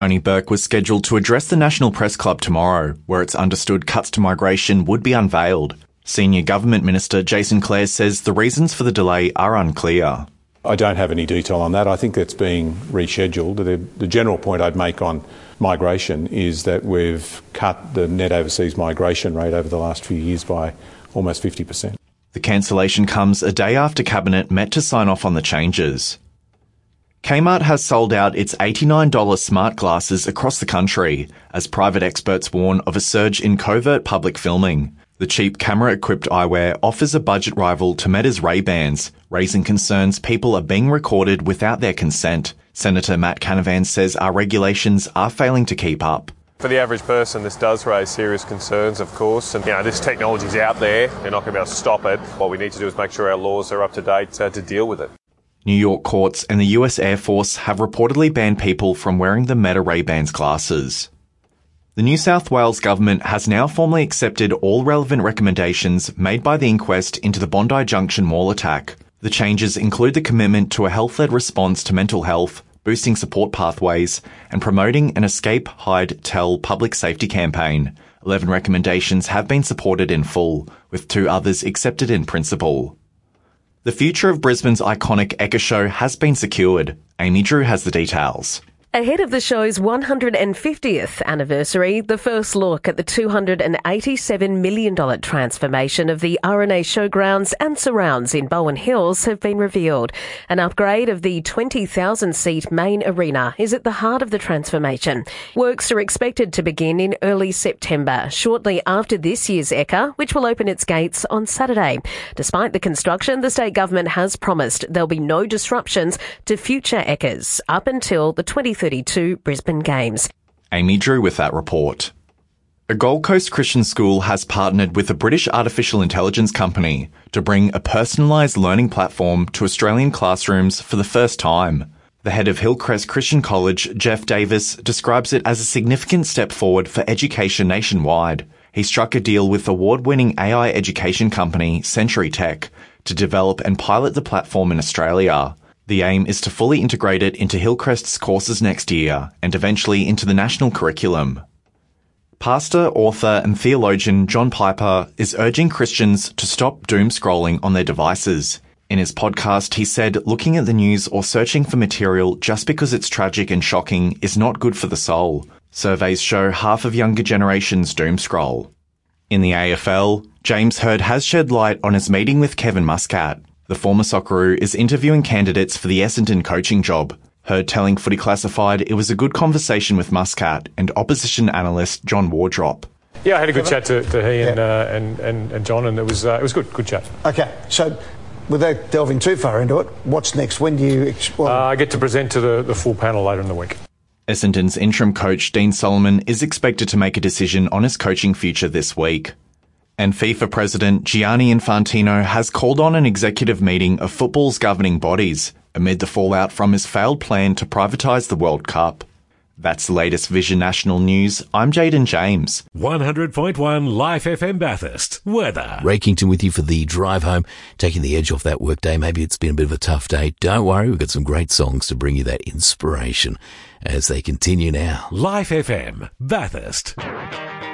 Tony Burke was scheduled to address the National Press Club tomorrow, where it's understood cuts to migration would be unveiled. Senior Government Minister Jason Clare says the reasons for the delay are unclear. I don't have any detail on that. I think that's being rescheduled. The general point I'd make on migration is that we've cut the net overseas migration rate over the last few years by almost 50%. The cancellation comes a day after Cabinet met to sign off on the changes. Kmart has sold out its $89 smart glasses across the country, as private experts warn of a surge in covert public filming. The cheap camera-equipped eyewear offers a budget rival to Meta's Ray-Bans, raising concerns people are being recorded without their consent. Senator Matt Canavan says our regulations are failing to keep up. For the average person, this does raise serious concerns, of course, and this technology's out there. They're not going to be able to stop it. What we need to do is make sure our laws are up to date to deal with it. New York courts and the US Air Force have reportedly banned people from wearing the Meta Ray-Bans glasses. The New South Wales government has now formally accepted all relevant recommendations made by the inquest into the Bondi Junction mall attack. The changes include the commitment to a health-led response to mental health, boosting support pathways, and promoting an Escape, Hide, Tell public safety campaign. 11 recommendations have been supported in full, with 2 others accepted in principle. The future of Brisbane's iconic Ekka Show has been secured. Amy Drew has the details. Ahead of the show's 150th anniversary, the first look at the $287 million transformation of the RNA Showgrounds and surrounds in Bowen Hills have been revealed. An upgrade of the 20,000-seat main arena is at the heart of the transformation. Works are expected to begin in early September, shortly after this year's Ekka, which will open its gates on Saturday. Despite the construction, the state government has promised there'll be no disruptions to future Ekkas up until the 2032 Brisbane Games. Amy Drew with that report. A Gold Coast Christian school has partnered with a British artificial intelligence company to bring a personalised learning platform to Australian classrooms for the first time. The head of Hillcrest Christian College, Jeff Davis, describes it as a significant step forward for education nationwide. He struck a deal with award-winning AI education company Century Tech to develop and pilot the platform in Australia. The aim is to fully integrate it into Hillcrest's courses next year and eventually into the national curriculum. Pastor, author and theologian John Piper is urging Christians to stop doom scrolling on their devices. In his podcast, he said looking at the news or searching for material just because it's tragic and shocking is not good for the soul. Surveys show half of younger generations doom scroll. In the AFL, James Hird has shed light on his meeting with Kevin Muscat. The former Socceroo is interviewing candidates for the Essendon coaching job. Hird telling Footy Classified it was a good conversation with Muscat and opposition analyst John Wardrop. Yeah, I had a good chat to he and John, and it was good chat. Okay, so without delving too far into it, what's next? When do you... I get to present to the full panel later in the week. Essendon's interim coach Dean Solomon is expected to make a decision on his coaching future this week. And FIFA President Gianni Infantino has called on an executive meeting of football's governing bodies amid the fallout from his failed plan to privatise the World Cup. That's the latest Vision National News. I'm Jaden James. 100.1 Life FM Bathurst. Weather. Rakington with you for the drive home, taking the edge off that workday. Maybe it's been a bit of a tough day. Don't worry, we've got some great songs to bring you that inspiration as they continue now. Life FM Bathurst.